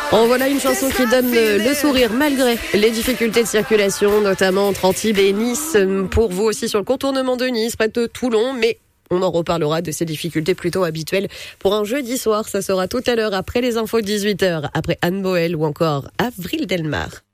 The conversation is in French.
En voilà une chanson qui donne le sourire malgré les difficultés de circulation, notamment entre Antibes et Nice. Pour vous aussi sur le contournement de Nice, près de Toulon, mais on en reparlera de ces difficultés plutôt habituelles pour un jeudi soir. Ça sera tout à l'heure après les infos de 18h, après Anne Boel ou encore Avril Delmar.